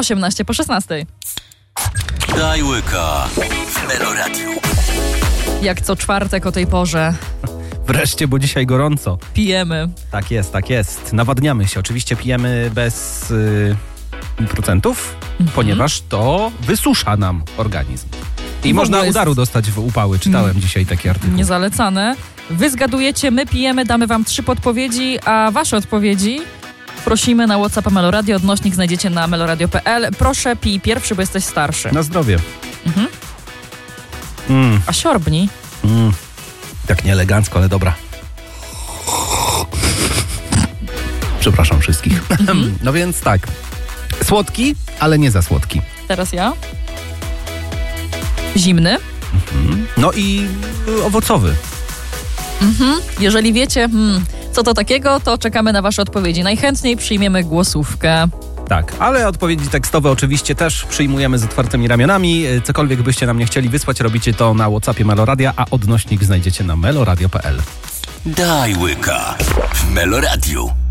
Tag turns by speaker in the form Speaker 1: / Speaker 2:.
Speaker 1: 18 po 16.
Speaker 2: Daj łyka w Meloradiu.
Speaker 1: Jak co czwartek o tej porze
Speaker 3: Wreszcie, bo dzisiaj gorąco.
Speaker 1: pijemy.
Speaker 3: Tak jest, tak jest. Nawadniamy się. Oczywiście pijemy bez procentów, ponieważ to wysusza nam organizm. I można
Speaker 1: jest
Speaker 3: udaru dostać w upały. Czytałem dzisiaj taki artykuł.
Speaker 1: Niezalecane. Wy zgadujecie, my pijemy, damy wam 3 podpowiedzi, a wasze odpowiedzi prosimy na WhatsApp Meloradio. Odnośnik znajdziecie na meloradio.pl. Proszę, pij pierwszy, bo jesteś starszy.
Speaker 3: Na zdrowie.
Speaker 1: A siorbni.
Speaker 3: Tak nieelegancko, ale dobra. Przepraszam wszystkich. No więc tak. Słodki, ale nie za słodki.
Speaker 1: Teraz ja. Zimny.
Speaker 3: No i owocowy.
Speaker 1: Jeżeli wiecie, co to takiego, to czekamy na wasze odpowiedzi. Najchętniej przyjmiemy głosówkę.
Speaker 3: Tak, ale odpowiedzi tekstowe oczywiście też przyjmujemy z otwartymi ramionami. Cokolwiek byście nam nie chcieli wysłać, robicie to na WhatsAppie Meloradia, a odnośnik znajdziecie na meloradio.pl.
Speaker 2: Daj łyka w Meloradiu.